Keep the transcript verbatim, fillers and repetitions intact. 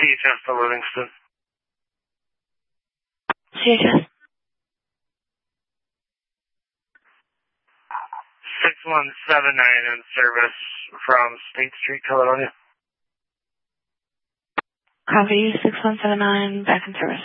H S to Livingston. C H S. six one seven nine in service from State Street, Caledonia. Copy, six one seven nine, back in service.